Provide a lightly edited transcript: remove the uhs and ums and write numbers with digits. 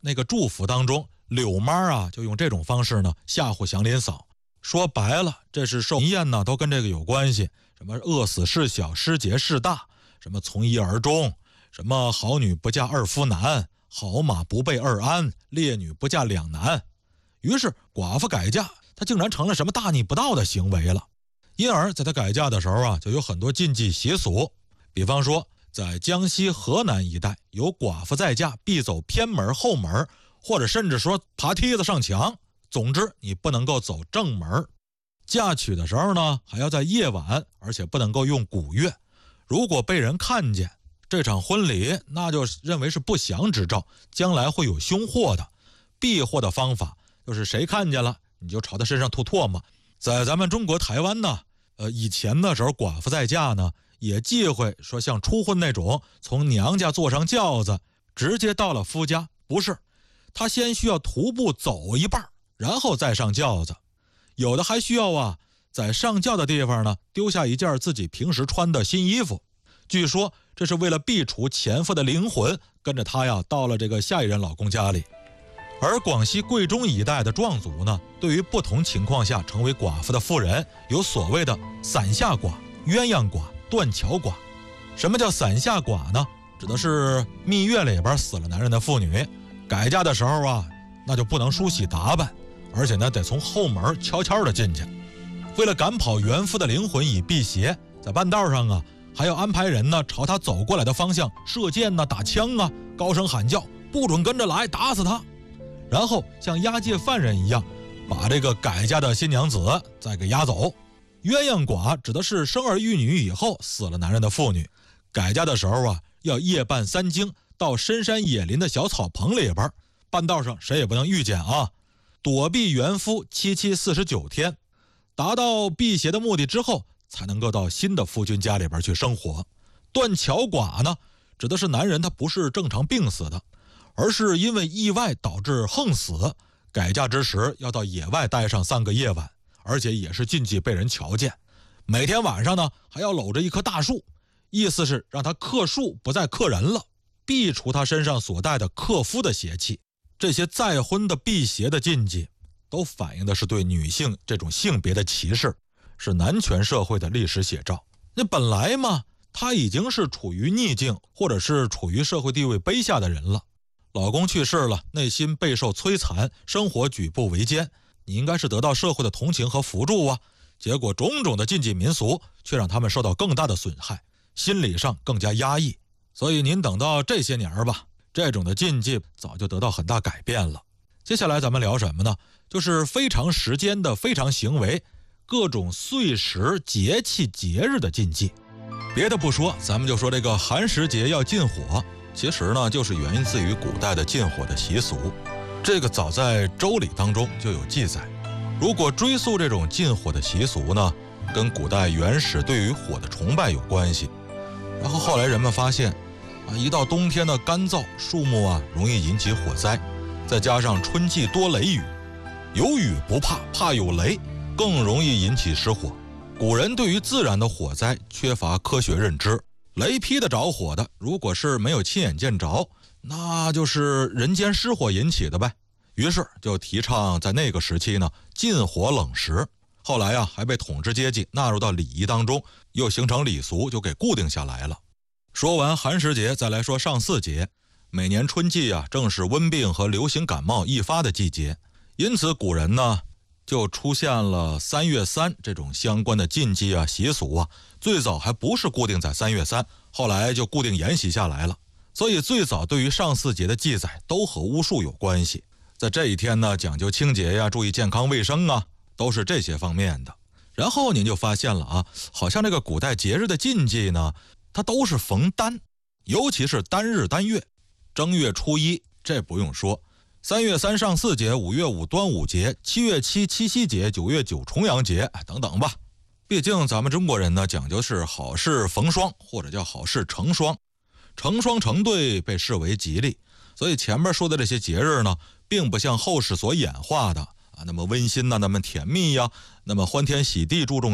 那个祝福当中，柳妈啊就用这种方式呢吓唬祥林嫂，说白了这是寿宴呢都跟这个有关系，什么饿死事小，失节事大，什么从一而终，什么好女不嫁二夫难，好马不备二鞍，烈女不嫁两难。于是寡妇改嫁，她竟然成了什么大逆不道的行为了。因而在她改嫁的时候啊，就有很多禁忌习俗，比方说在江西河南一带，有寡妇再嫁必走偏门后门，或者甚至说爬梯子上墙，总之你不能够走正门。嫁娶的时候呢，还要在夜晚，而且不能够用古乐。如果被人看见这场婚礼，那就认为是不祥之兆，将来会有凶祸的。避祸的方法就是谁看见了你就朝他身上吐唾沫。在咱们中国台湾呢，以前的时候寡妇再嫁呢，也忌讳说像初婚那种从娘家坐上轿子直接到了夫家，不是，他先需要徒步走一半，然后再上轿子。有的还需要啊，在上轿的地方呢丢下一件自己平时穿的新衣服，据说这是为了避除前夫的灵魂跟着他呀到了这个下一任老公家里。而广西贵州一带的壮族呢，对于不同情况下成为寡妇的妇人，有所谓的伞下寡、鸳鸯寡、断桥寡。什么叫伞下寡呢？指的是蜜月里边死了男人的妇女，改嫁的时候啊，那就不能梳洗打扮，而且呢得从后门悄悄的进去。为了赶跑原夫的灵魂以辟邪，在半道上啊，还要安排人呢朝他走过来的方向射箭啊、打枪啊，高声喊叫，不准跟着来，打死他。然后像押解犯人一样，把这个改嫁的新娘子再给押走。鸳鸯寡指的是生儿育女以后死了男人的妇女，改嫁的时候啊，要夜半三更到深山野林的小草棚里边，半道上谁也不能遇见啊，躲避原夫7期49天，达到辟邪的目的之后，才能够到新的夫君家里边去生活。断桥寡呢，指的是男人他不是正常病死的，而是因为意外导致横死，改嫁之时要到野外待上3个夜晚，而且也是禁忌被人瞧见。每天晚上呢，还要搂着一棵大树，意思是让他克树不再克人了，避除他身上所带的克夫的邪气。这些再婚的辟邪的禁忌，都反映的是对女性这种性别的歧视，是男权社会的历史写照。那本来嘛，她已经是处于逆境，或者是处于社会地位卑下的人了。老公去世了，内心备受摧残，生活举步维艰，你应该是得到社会的同情和扶助啊。结果种种的禁忌民俗却让他们受到更大的损害，心理上更加压抑。所以您等到这些年吧，这种的禁忌早就得到很大改变了。接下来咱们聊什么呢？就是非常时间的非常行为，各种岁时节气节日的禁忌。别的不说，咱们就说这个寒食节要禁火，其实呢就是源自于古代的禁火的习俗，这个早在周礼当中就有记载。如果追溯这种禁火的习俗呢，跟古代原始对于火的崇拜有关系。然后后来人们发现一到冬天的干燥，树木容易引起火灾，再加上春季多雷雨，有雨不怕，怕有雷，更容易引起失火。古人对于自然的火灾缺乏科学认知，雷劈的着火的，如果是没有亲眼见着，那就是人间失火引起的呗。于是就提倡在那个时期呢禁火冷食，后来还被统治阶级纳入到礼仪当中，又形成礼俗，就给固定下来了。说完寒食节，再来说上巳节。每年春季正是瘟病和流行感冒易发的季节，因此古人呢就出现了3月3这种相关的禁忌习俗最早还不是固定在3月3，后来就固定沿袭下来了。所以最早对于上巳节的记载都和巫术有关系，在这一天呢讲究清洁注意健康卫生都是这些方面的。然后您就发现了好像这个古代节日的禁忌呢，它都是逢单，尤其是单日单月。正月初1这不用说，3月3上巳节，5月5端午节，7月7七夕节，9月9重阳节等等吧。毕竟咱们中国人呢讲究是好事逢双，或者叫好事成双，成双成对被视为吉利。所以前面说的这些节日呢，并不像后世所演化的那么温馨那么甜蜜那么欢天喜地注重